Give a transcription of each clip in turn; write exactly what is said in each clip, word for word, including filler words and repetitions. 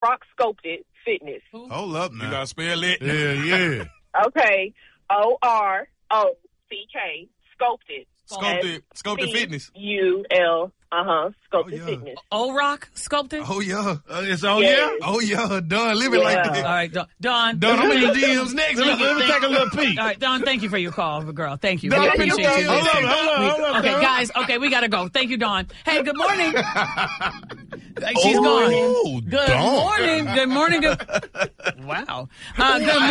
Rock Sculpted Fitness. Hold up now. You gotta spell it. Yeah, yeah. Okay. O R O C K. Sculpted. Sculpted, Sculpted Fitness. U L. Uh-huh. Sculpted Oh, yeah. Fitness. O-Rock Sculpted? Oh, yeah. Uh, it's oh Yes. yeah. Oh, yeah. Done. Living Yeah. like All that. right, Don. Don, Done. I'm in the D Ms next Let me, week. let me take a little peek. All right, Don, thank you for your call, girl. Thank you. Don, we you appreciate go. you. Hold listening. on, hold on, We- hold on, okay, Don. guys, okay, we got to go. Thank you, Don. Hey, good morning. She's Oh, gone. Good Dawn. morning. Good morning. Good. Wow. Uh, good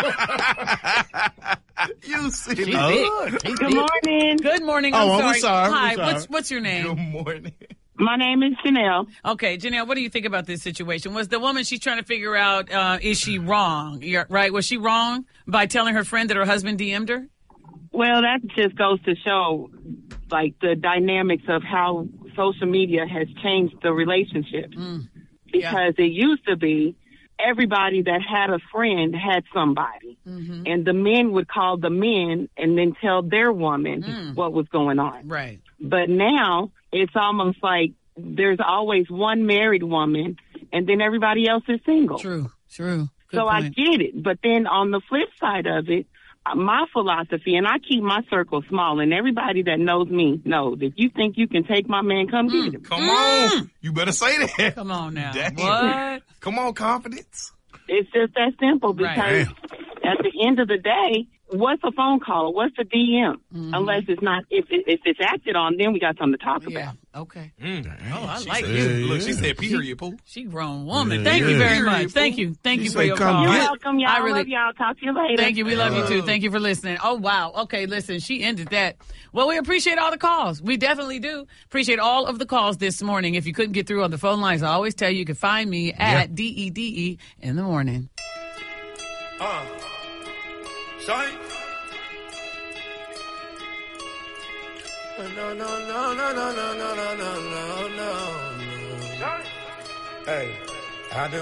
morning. You silly. She's Oh. big. She's Good big. morning. Good morning. Oh, I'm I'm sorry. sorry. Hi. I'm sorry. What's what's your name? Good morning. My name is Chanel. Okay, Janelle, what do you think about this situation? Was the woman, she's trying to figure out, uh, is she wrong? You're, right? Was she wrong by telling her friend that her husband D M'd her? Well, that just goes to show, like, the dynamics of how social media has changed the relationships. Mm. Because it used to be everybody that had a friend had somebody. Mm-hmm. And the men would call the men and then tell their woman Mm. what was going on. Right. But now it's almost like there's always one married woman and then everybody else is single. True. True. Good So I point. get it. But then on the flip side of it, uh, my philosophy, and I keep my circle small, and everybody that knows me knows, if you think you can take my man, come Mm. get him. Come on. You better say that. Come on now. Damn. What? Come on, confidence. It's just that simple because Right. at the end of the day, what's a phone call? What's a D M? Mm-hmm. Unless it's not, if, it, if it's acted on, then we got something to talk Yeah. about. Okay. Mm. Oh, I She like said- you. Look, she Yeah. said period, Pooh. She grown woman. Yeah, Thank you yeah. very Period, much. Thank fool. you. Thank You you for say your come call. You're get- welcome, y'all. I I really- love y'all. Talk to you later. Thank you. We love you too. Thank you for listening. Oh, wow. Okay, listen, she ended that. Well, we appreciate all the calls. We definitely do. Appreciate all of the calls this morning. If you couldn't get through on the phone lines, I always tell you you can find me at D E D E in the morning. Uh. Sorry. No, no, no, no, no, no, no, no, no, no, no. Hey, I done